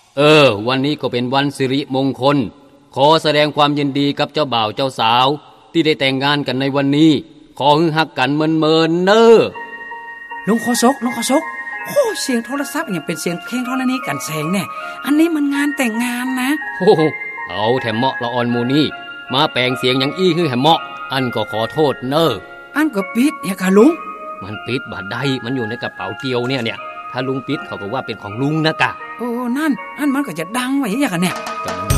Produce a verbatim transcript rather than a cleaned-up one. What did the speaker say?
เออวันนี้ก็เป็นวันสิริมงคลขอแสดงความยินดีกับเจ้าบ่าวเจ้าสาวที่ได้แต่งงานกันในวันนี้ขอฮึฮักกันเมินๆเน้อลุงโคศกลุงโคศกโอ้เสียงโทรศัพท์อย่างเป็นเสียงเพลงธรณีกันแสงเนี่ยอันนี้มันงานแต่งงานนะโอ้เอาแถมเหมาะละออนมูนี่มาแปลงเสียงอย่างอี้คือแถมเหมาะอันก็ขอโทษเน้ออันก็ปิดเนี่ยค่ะลุงมันปิดบาดได้มันอยู่ในกระเป๋าเกียวเนี่ยเนี่ยถ้าลุงปิดเขาก็ว่าเป็นของลุงนะกะโอ้นั่นอันมันก็จะดังไว้อย่างกันเนี่ย